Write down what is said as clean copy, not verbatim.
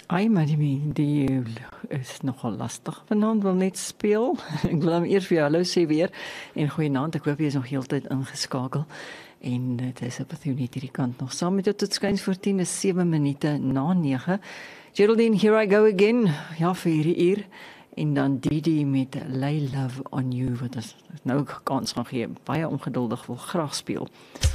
Ai, maar die is nogal lastig vanaand, wil net speel. Ek wil hom eers vir jou hallo sê weer en goeienaand. Ek hoop jy is nog heeltyd ingeskakel. En dit is op net hierdie kant nog saam met jou tot skuins voor 10 is 7 minute na 9. Geraldine, here I go again. Ja, vir hierdie uur. En dan Didi met Lay Love on You, wat is nou kans gaan gee. Baie ongeduldig wil graag speel.